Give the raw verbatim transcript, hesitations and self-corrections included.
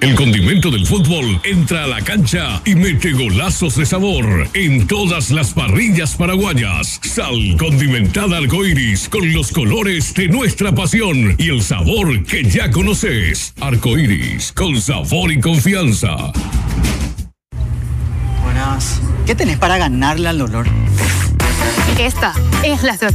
El condimento del fútbol entra a la cancha y mete golazos de sabor en todas las parrillas paraguayas. Sal condimentada Arcoiris con los colores de nuestra pasión y el sabor que ya conoces. Arcoiris con sabor y confianza. Buenas. ¿Qué tenés para ganarle al dolor? Esta es la estrategia.